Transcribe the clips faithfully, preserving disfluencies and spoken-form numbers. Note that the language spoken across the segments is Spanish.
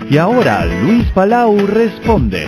Y ahora Luis Palau responde.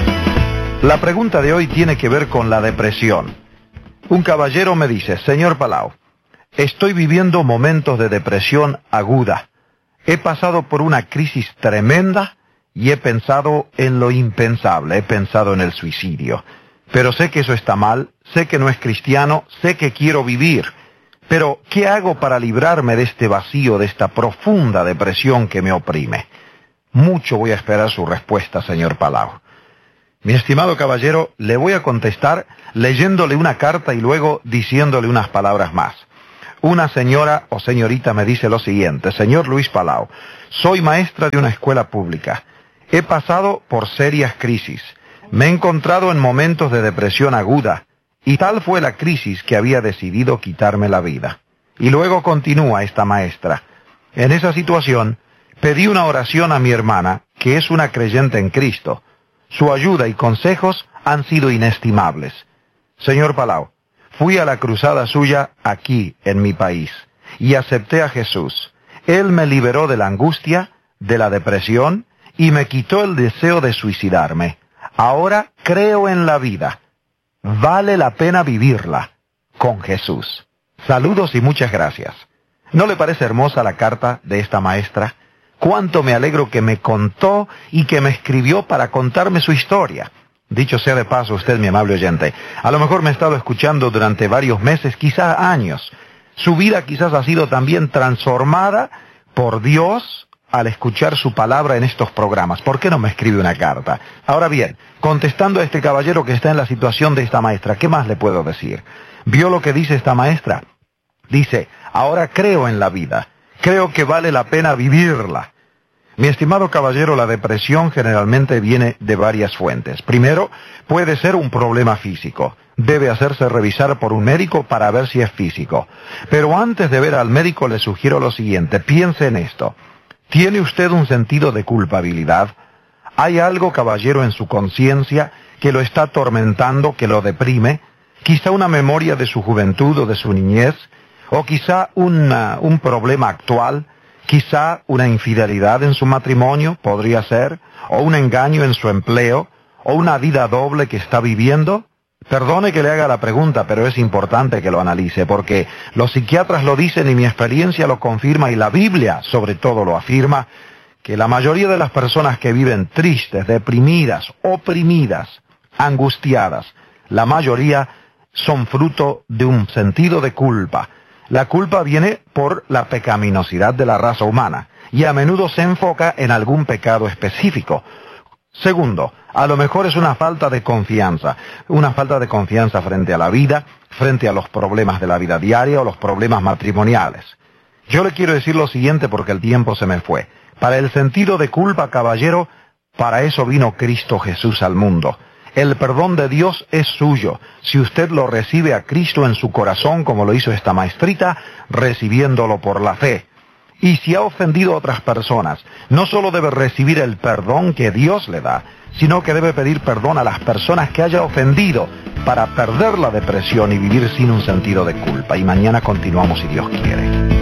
La pregunta de hoy tiene que ver con la depresión. Un caballero me dice: señor Palau, estoy viviendo momentos de depresión aguda. He pasado por una crisis tremenda y he pensado en lo impensable, he pensado en el suicidio. Pero sé que eso está mal, sé que no es cristiano, sé que quiero vivir. Pero, ¿qué hago para librarme de este vacío, de esta profunda depresión que me oprime? Mucho voy a esperar su respuesta, señor Palau. Mi estimado caballero, le voy a contestar leyéndole una carta y luego diciéndole unas palabras más. Una señora o señorita me dice lo siguiente: señor Luis Palau, soy maestra de una escuela pública. He pasado por serias crisis. Me he encontrado en momentos de depresión aguda, y tal fue la crisis que había decidido quitarme la vida. Y luego continúa esta maestra: en esa situación, pedí una oración a mi hermana, que es una creyente en Cristo. Su ayuda y consejos han sido inestimables. Señor Palau, fui a la cruzada suya aquí, en mi país, y acepté a Jesús. Él me liberó de la angustia, de la depresión, y me quitó el deseo de suicidarme. Ahora creo en la vida. Vale la pena vivirla con Jesús. Saludos y muchas gracias. ¿No le parece hermosa la carta de esta maestra? Cuánto me alegro que me contó y que me escribió para contarme su historia. Dicho sea de paso, usted, mi amable oyente, a lo mejor me ha estado escuchando durante varios meses, quizás años. Su vida quizás ha sido también transformada por Dios al escuchar su palabra en estos programas. ¿Por qué no me escribe una carta? Ahora bien, contestando a este caballero que está en la situación de esta maestra, ¿qué más le puedo decir? ¿Vio lo que dice esta maestra? Dice: ahora creo en la vida. Creo que vale la pena vivirla. Mi estimado caballero, la depresión generalmente viene de varias fuentes. Primero, puede ser un problema físico. Debe hacerse revisar por un médico para ver si es físico. Pero antes de ver al médico le sugiero lo siguiente: piense en esto. ¿Tiene usted un sentido de culpabilidad? ¿Hay algo, caballero, en su conciencia que lo está atormentando, que lo deprime? Quizá una memoria de su juventud o de su niñez, o quizá una, un problema actual, quizá una infidelidad en su matrimonio, podría ser, o un engaño en su empleo, o una vida doble que está viviendo. Perdone que le haga la pregunta, pero es importante que lo analice, porque los psiquiatras lo dicen y mi experiencia lo confirma, y la Biblia sobre todo lo afirma, que la mayoría de las personas que viven tristes, deprimidas, oprimidas, angustiadas, la mayoría son fruto de un sentido de culpa. La culpa viene por la pecaminosidad de la raza humana, y a menudo se enfoca en algún pecado específico. Segundo, a lo mejor es una falta de confianza, una falta de confianza frente a la vida, frente a los problemas de la vida diaria o los problemas matrimoniales. Yo le quiero decir lo siguiente porque el tiempo se me fue. Para el sentido de culpa, caballero, para eso vino Cristo Jesús al mundo. El perdón de Dios es suyo, si usted lo recibe a Cristo en su corazón, como lo hizo esta maestrita, recibiéndolo por la fe. Y si ha ofendido a otras personas, no solo debe recibir el perdón que Dios le da, sino que debe pedir perdón a las personas que haya ofendido para perder la depresión y vivir sin un sentido de culpa. Y mañana continuamos si Dios quiere.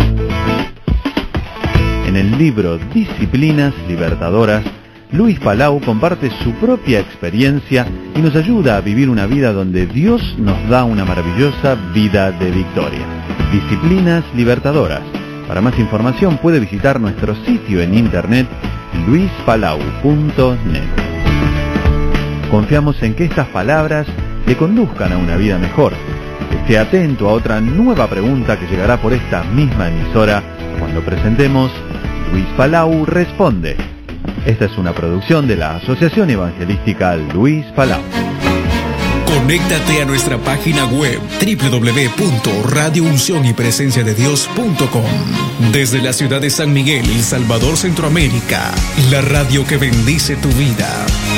En el libro Disciplinas Libertadoras, Luis Palau comparte su propia experiencia y nos ayuda a vivir una vida donde Dios nos da una maravillosa vida de victoria. Disciplinas Libertadoras. Para más información puede visitar nuestro sitio en internet luis palau punto net. Confiamos en que estas palabras le conduzcan a una vida mejor. Esté atento a otra nueva pregunta que llegará por esta misma emisora cuando presentemos Luis Palau Responde. Esta es una producción de la Asociación Evangelística Luis Palau. Conéctate a nuestra página web doble u doble u doble u punto radio unción y presencia de dios punto com. Desde la ciudad de San Miguel, El Salvador, Centroamérica, la radio que bendice tu vida.